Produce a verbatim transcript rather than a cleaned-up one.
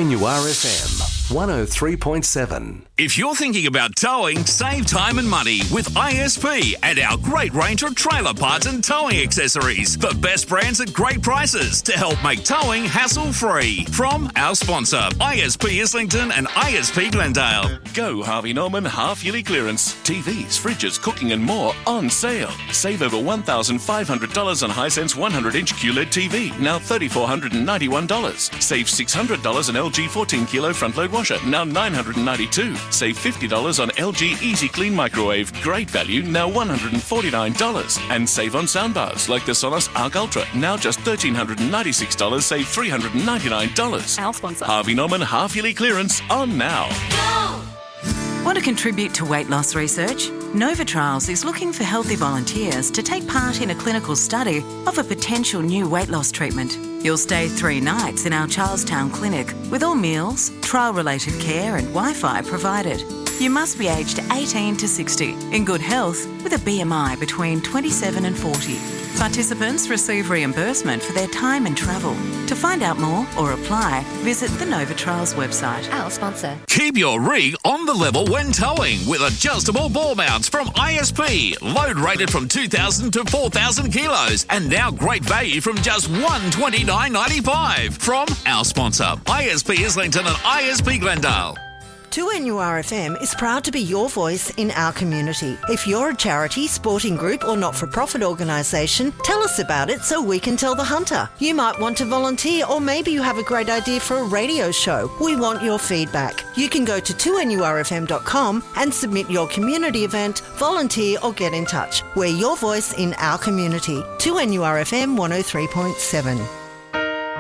N U R F M one oh three point seven. If you're thinking about towing, save time and money with I S P and our great range of trailer parts and towing accessories. The best brands at great prices to help make towing hassle-free. From our sponsor, I S P Islington and I S P Glendale. Go Harvey Norman half-yearly clearance. T Vs, fridges, cooking and more on sale. Save over one thousand five hundred dollars on Hisense one hundred inch Q L E D T V, now three thousand four hundred ninety-one dollars. Save six hundred dollars on L G fourteen kilo front-load washer, now nine hundred ninety-two dollars. Save fifty dollars on L G Easy Clean microwave, great value, now one hundred forty-nine dollars. And save on soundbars like the Sonos Arc Ultra, now just one thousand three hundred ninety-six dollars, save three hundred ninety-nine dollars. Our sponsor. Harvey Norman half-yearly clearance on now. Go! Want to contribute to weight loss research? Nova Trials is looking for healthy volunteers to take part in a clinical study of a potential new weight loss treatment. You'll stay three nights in our Charlestown clinic with all meals, trial-related care and Wi-Fi provided. You must be aged eighteen to sixty, in good health, with a B M I between twenty-seven and forty. Participants receive reimbursement for their time and travel. To find out more or apply, visit the Nova Trials website. Our sponsor. Keep your rig on the level when towing with adjustable ball mounts from I S P. Load rated from two thousand to four thousand kilos and now great value from just one hundred twenty-nine dollars ninety-five from our sponsor, I S P Islington and I S P Glendale. two N U R F M is proud to be your voice in our community. If you're a charity, sporting group or not-for-profit organisation, tell us about it so we can tell the hunter. You might want to volunteer or maybe you have a great idea for a radio show. We want your feedback. You can go to two N U R F M dot com and submit your community event, volunteer or get in touch. We're your voice in our community. two N U R F M one oh three point seven.